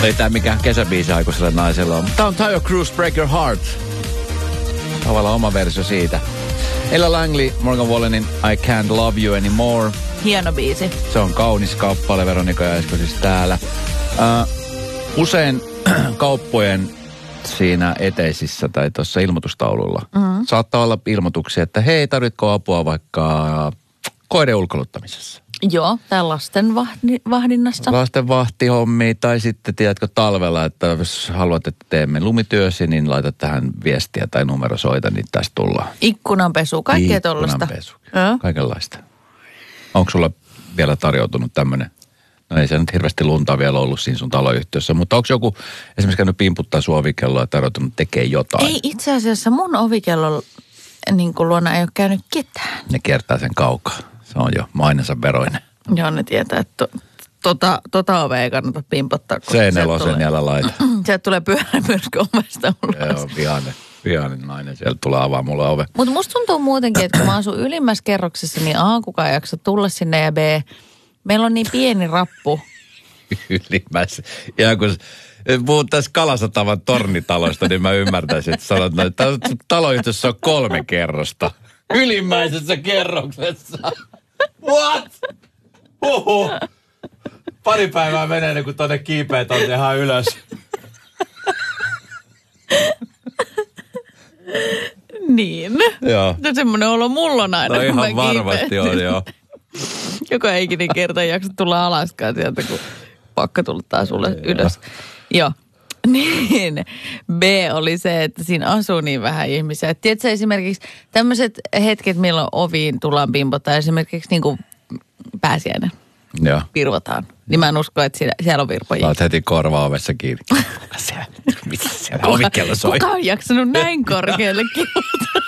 Ei tää mikään kesäbiisi aikuiselle naiselle on. Tää on Tayo Cruz, Break Your Heart. Tavallaan oma versio siitä. Ella Langley, Morgan Wallenin I Can't Love You Anymore. Hieno biisi. Se on kaunis kappale, Veronika ja Esko siis täällä. Usein kauppojen siinä eteisissä tai tuossa ilmoitustaululla saattaa olla ilmoituksia, että hei, tarvitko apua vaikka koirien ulkoiluttamisessa? Joo, tai lasten vahdinnassa. Lasten vahtihommia tai sitten tiedätkö talvella, että jos haluat, että teemme lumityösi, niin laita tähän viestiä tai numero soita, niin tästä tullaan. Ikkunanpesu, kaikkea tollaista. Ikkunanpesu, kaikenlaista. Onko sulla vielä tarjoutunut tämmöinen? No ei se nyt hirveästi lunta vielä ollut siinä sun taloyhtiössä, mutta onko joku esimerkiksi käynyt pimputtaa sun ovikelloa ja tarjoutunut tekee jotain? Ei itse asiassa mun ovikello niin kuin luona ei ole käynyt ketään. Ne kiertää sen kaukaa. Se on jo mainensa veroinen. Joo, ne tietää, että tota ovea ei kannata pimpottaa. C4 älä laita. Sieltä tulee pyörämyrsky ovesta ulos. Joo, vihainen nainen. Sieltä tulee avaa mulle ove. Mutta musta tuntuu muutenkin, että kun mä asun ylimmässä kerroksessa, niin A, kukaan ei jaksa tulla sinne ja B, meillä on niin pieni rappu. Ylimmässä. Ja kun puhuttaisiin Kalasatavan tornitaloista, niin mä ymmärtäisin, että sanot, että taloyhtiössä on 3 kerrosta. Ylimmäisessä kerroksessa. What? Pari päivää menee, kun tonne kiipeät on ihan ylös. Niin. Joo. No semmoinen olo mulla on aina, no kun ihan varmasti on, joo. Joka ikinen kerta ei jaksa tulla alaskaan sieltä, kun pakka tultaa sulle ylös. Joo. Niin. B oli se, että siinä asuu niin vähän ihmisiä. Tiedätkö esimerkiksi tämmöiset hetket, milloin oviin tullaan pimpottaa, esimerkiksi niin kuin pääsiäinen. Joo. Virvotaan. Niin mä en usko, että siellä on virpojia. Laat heti korva ovessa kiinni. Missä siellä ovikello soi? Kuka on jaksanut näin korkealle kivuta?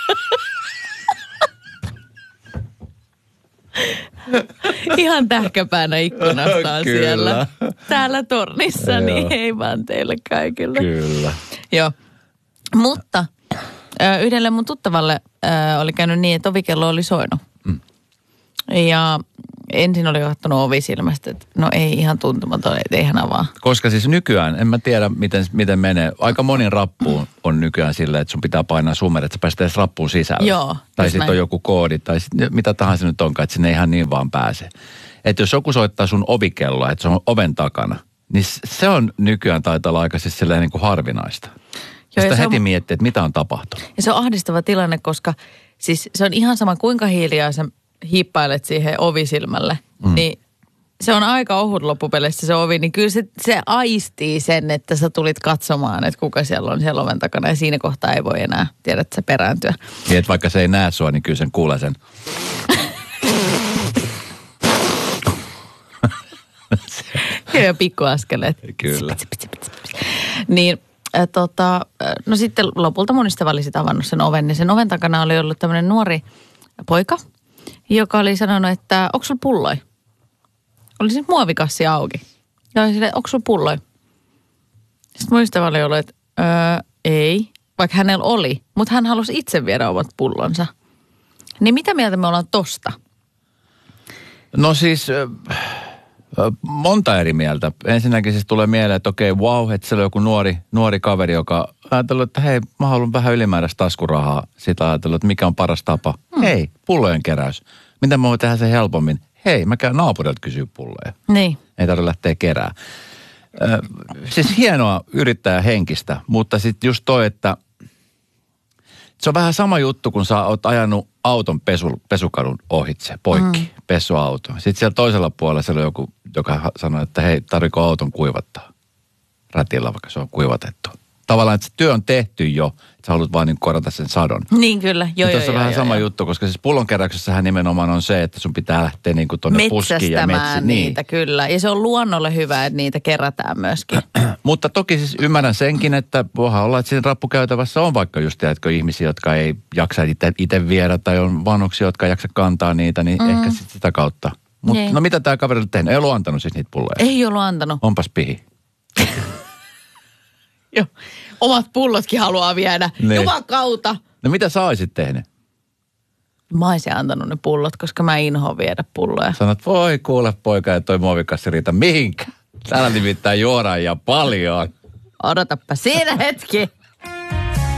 Ihan tähkäpäänä ikkunastaan siellä. Täällä tornissa, niin ei vaan teille kaikille. Kyllä. Joo. Mutta yhdelle mun tuttavalle oli käynyt niin, että ovikello oli soinut. Ja ensin oli ottanut ovisilmästä, että no ei ihan tuntumaton, että eihän avaa. Koska siis nykyään, en mä tiedä miten menee. Aika monin rappuun on nykyään silleen, että sun pitää painaa sumeri, että sä pääset edes rappuun sisälle. Joo. Tai sitten on joku koodi tai mitä tahansa nyt onkaan, että sinne ihan niin vaan pääse. Että jos joku soittaa sun ovikelloa, että se on oven takana, niin se on nykyään taitaa olla aika siis silleen niin kuin harvinaista. Ja sitä heti miettii, että mitä on tapahtunut. Ja se on ahdistava tilanne, koska siis se on ihan sama kuinka hiljaa sä hiippailet siihen ovisilmälle, niin se on aika ohut loppupeleissä se ovi, niin kyllä se aistii sen, että sä tulit katsomaan, että kuka siellä on siellä oven takana ja siinä kohtaa ei voi enää tiedä, että se perääntyä. Niin, että vaikka se ei näe sua, niin kyllä sen kuulee sen. Ja pikkuaskeleet. Kyllä. Niin, no sitten lopulta mun ystävä oli sit avannut sen oven, niin sen oven takana oli ollut tämmöinen nuori poika, joka oli sanonut, että onko sulla pulloi? Oli siis muovikassi auki. Ja oli silleen, onko sulla pulloi? Sitten mun ystävä oli ollut, että ei, vaikka hänellä oli, mutta hän halusi itse viedä omat pullonsa. Niin mitä mieltä me ollaan tosta? No siis monta eri mieltä. Ensinnäkin siis tulee mieleen, että okei, wow, että siellä on joku nuori kaveri, joka ajatellut, että hei, mä haluan vähän ylimääräistä taskurahaa. Sitä ajatellut, että mikä on paras tapa. Hei, pullojen keräys. Miten mä voin tehdä sen helpommin? Hei, mä käyn naapurilta kysyä pulloja. Niin. Ei tarvitse lähteä kerää. Siis hienoa yrittää henkistä, mutta sitten just toi, että se on vähän sama juttu, kun sä oot ajanut auton pesukadun ohitse, poikki, pesuauto. Sitten siellä toisella puolella siellä on joku, joka sanoo, että hei, tarviko auton kuivattaa ratilla, vaikka se on kuivatettu. Tavallaan, että se työ on tehty jo, että sä haluat vaan niin korjata sen sadon. Niin kyllä, joo. Tuossa on vähän sama juttu, koska siis pullonkeräyksessähän nimenomaan on se, että sun pitää lähteä niin kuin tuonne puskiin ja metsästämään niitä, niin. Kyllä. Ja se on luonnolle hyvä, että niitä kerätään myöskin. Mutta toki siis ymmärrän senkin, että voihan olla, että siinä rappukäytävässä on vaikka just tiedätkö, ihmisiä, jotka ei jaksa itse viedä tai on vanhuksia, jotka ei jaksa kantaa niitä, niin ehkä sitten sitä kautta. Mutta no mitä tämä kaveri on tehnyt? Ei ollut antanut siis niitä pulloja? Ei ollut antanut. Onpas pihi. Joo. Omat pullotkin haluaa viedä. Niin. Jumakauta. No mitä sä olisit tehnyt? Mä olisin antanut ne pullot, koska mä inhoan viedä pulloja. Sanot, voi kuule poika, että toi muovikassi riitä mihinkään. Täällä nimittäin juodaan ja paljon. Odotappa siinä hetki.